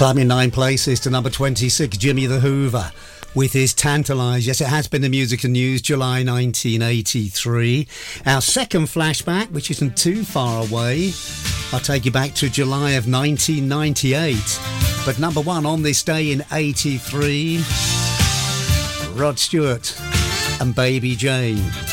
Climbing 9 places to number 26, Jimmy the Hoover with his Tantalise. Yes, it has been the music and news, July 1983. Our second flashback, which isn't too far away, I'll take you back to July of 1998. But number one on this day in 83, Rod Stewart and Baby Jane.